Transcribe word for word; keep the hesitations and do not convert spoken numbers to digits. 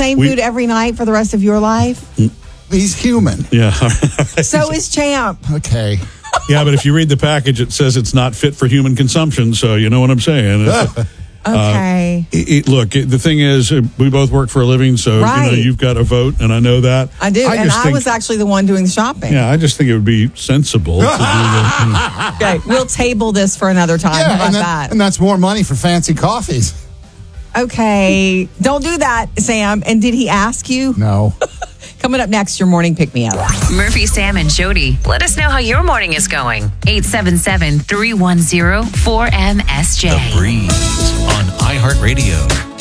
same we, food every night for the rest of your life? He's human. Yeah. So is Champ. Okay. Yeah, but if you read the package, it says it's not fit for human consumption. So you know what I'm saying. Okay. Uh, it, it, look, it, the thing is, uh, we both work for a living, so Right. you know you've got a vote, and I know that. I do, and just I think- was actually the one doing the shopping. Yeah, I just think it would be sensible to do that. Okay, we'll table this for another time. Yeah, How about and, that? that, and that's more money for fancy coffees. Okay, don't do that, Sam. And did he ask you? No. Coming up next, your morning pick me up. Murphy, Sam, and Jody. Let us know how your morning is going. eight seven seven, three one zero, four M S J. The Breeze on iHeartRadio.